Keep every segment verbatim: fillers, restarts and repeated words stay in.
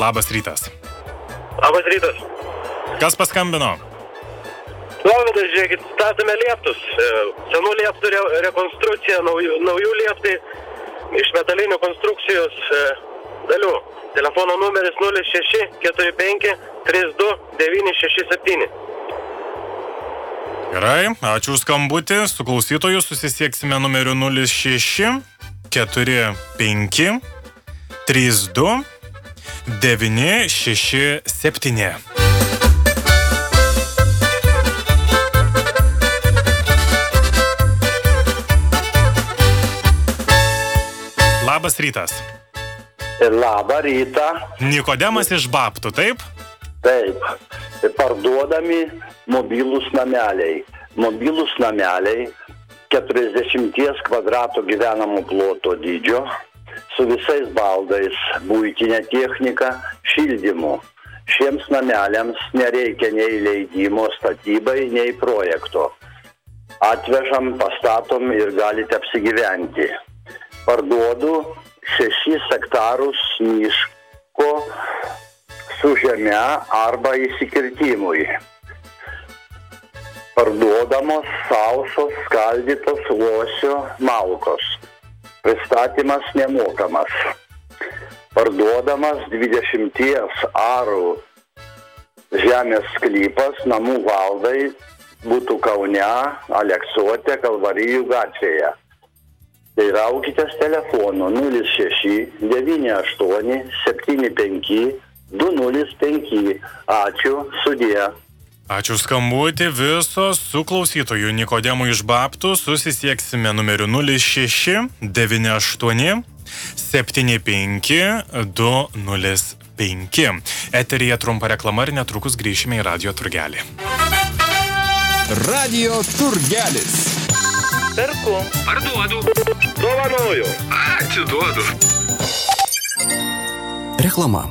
Labas rytas. Labas rytas. Kas paskambino? Dovydas, žiūrėkit, statome lieptus. Senų lieptų re rekonstrukcija, naujų, naujų lieptai iš metalinių konstrukcijos dalių. Telefono numeris nulis šeši keturi penki trys du devyni šeši septyni. Gerai, ačiū skambutį. Su klausytoju susisieksime numeriu nulis šeši keturi penki trys du devyni šeši septyni. Labas rytas. Labą rytą. Nikodemas iš Babtų, taip? Taip. Parduodami mobilūs nameliai. Mobilūs nameliai keturiasdešimties kvadratų gyvenamų ploto dydžio, su visais baldais, buitinė technika, šildymu. Šiems nameliams nereikia nei leidimo statybai, nei projekto. Atvežam, pastatom ir galite apsigyventi. Parduodu šešis hektarus miško su žeme arba įsikirtimui. Parduodamos sausos skaldytos uosio malkos. Pristatymas nemokamas. Parduodamas dvidešimties arų žemės sklypas, namų valdai, būtų Kaune, Aleksote, Kalvarijų gatvėje. Tai raukitės telefonu nulis šeši devyni aštuoni septyni penki du nulis penki. Ačiū, sudie. Ačiū skambutį. Visos su klausytoju Nikodemu iš Babtų susisieksime numeriu nulis šeši devyni aštuoni septyni penki du nulis penki. Eteryje trumpa reklama ir netrukus grįšime į Radio Turgelį. Radio Turgelis. Perku. Parduodu. Dovanoju. Atiduodu. Reklama.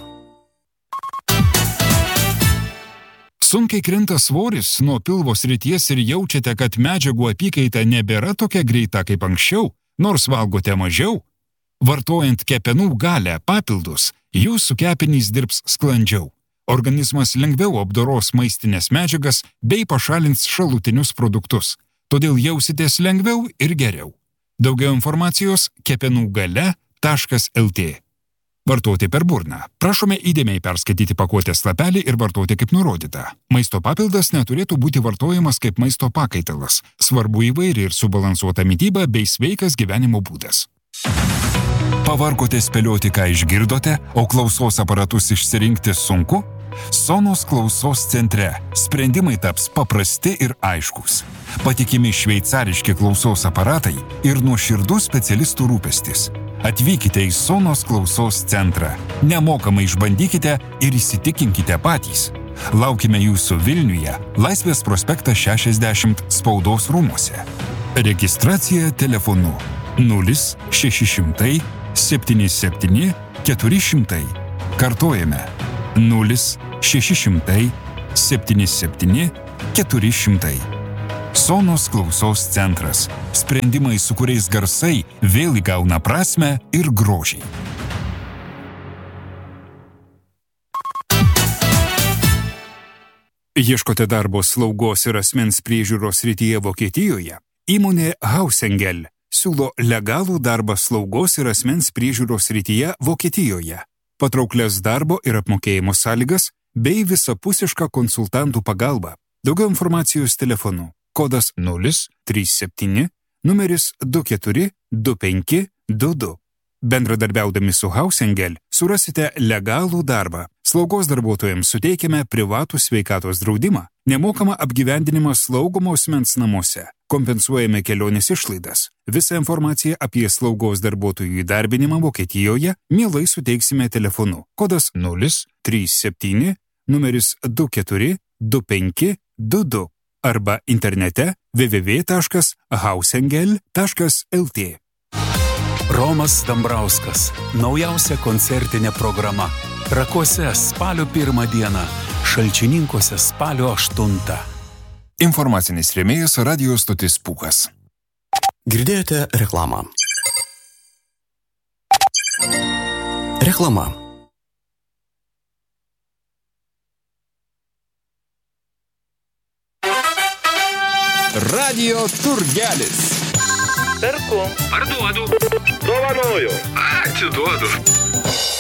Sunkiai krinta svoris nuo pilvo srities ir jaučiate, kad medžiagų apykaita nebėra tokia greita kaip anksčiau, nors valgote mažiau? Vartojant kepenų galę papildus, jūsų kepenys dirbs sklandžiau. Organizmas lengviau apdoros maistinės medžiagas bei pašalins šalutinius produktus. Todėl jausitės lengviau ir geriau. Daugiau informacijos kepenų gale taškas lt. Vartoti per burną. Prašome įdėmiai perskaityti pakuotės lapelį ir vartoti kaip nurodyta. Maisto papildas neturėtų būti vartojamas kaip maisto pakaitalas. Svarbu įvairi ir subalansuota mityba bei sveikas gyvenimo būdas. Pavargote spėlioti, ką išgirdote, o klausos aparatus išsirinkti sunku? Sonos klausos centre sprendimai taps paprasti ir aiškus. Patikimi šveicariški klausos aparatai ir nuoširdus specialistų rūpestis. Atvykite į Sonos klausos centrą. Nemokamai išbandykite ir įsitikinkite patys. Laukime jūsų Vilniuje, Laisvės prospektas šešiasdešimt spaudos rūmuose. Registracija telefonu nulis šeši šimtai septyni septyni keturi šimtai. Kartojame nulis šeši šimtai septyni septyni keturi šimtai. Sonos klausos centras. Sprendimai, su kuriais garsai vėl įgauna prasmę ir grožį. Ieškote darbo slaugos ir asmens priežiūros srityje Vokietijoje? Įmonė Hausengel siūlo legalų darbą slaugos ir asmens priežiūros srityje Vokietijoje, patrauklias darbo ir apmokėjimo sąlygas bei visapusišką konsultantų pagalbą. Daugiau informacijos telefonu. Kodas nulis trys septyni, numeris du keturi du penki du du. Bendradarbiaudami su Hausengel surasite legalų darbą. Slaugos darbuotojams suteikiame privatų sveikatos draudimą, nemokamą apgyvendinimą slaugomo asmens namuose, kompensuojame kelionės išlaidas. Visą informaciją apie slaugos darbuotojų įdarbinimą Vokietijoje mielai suteiksime telefonu. Kodas nulis trys septyni, numeris du keturi du penki du du arba internete w w w taškas hausengel taškas lt. Romas Dambrauskas. Naujausia koncertinė programa. Trakuose spalio pirmą dieną, Šalčininkuose spalio aštuntą. Informacinis rėmėjas radio stotis Pūkas. Girdėjote reklamą. Reklama. Radio turgelis. Perku. Parduodu. Dovanoju. Atiduodu.